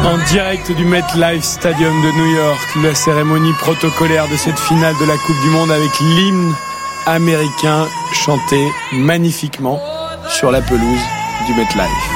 En direct du MetLife Stadium de New York, la cérémonie protocolaire de cette finale de la Coupe du Monde avec l'hymne américain chanté magnifiquement sur la pelouse du MetLife.